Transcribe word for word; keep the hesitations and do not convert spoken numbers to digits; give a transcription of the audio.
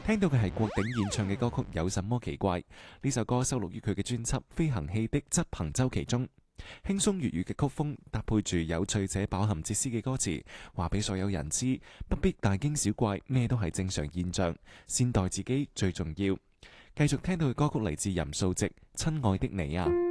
聽到嘅係郭頂演唱嘅歌曲《有什麼奇怪》。呢首歌收錄於佢嘅專輯《飛行器的執行週期》中。輕鬆粵語嘅曲風搭配住有趣且飽含哲思嘅歌詞，話俾所有人知，不必大驚小怪，咩都係正常現象，善待自己最重要。繼續聽到嘅歌曲嚟自任素汐《親愛的你》啊。